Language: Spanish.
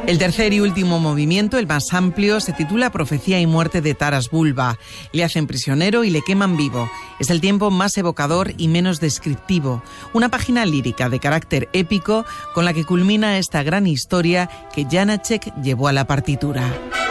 El tercer y último movimiento, el más amplio, se titula Profecía y muerte de Taras Bulba. Le hacen prisionero y le queman vivo. Es el tiempo más evocador y menos descriptivo. Una página lírica de carácter épico con la que culmina esta gran historia que Janáček llevó a la partitura.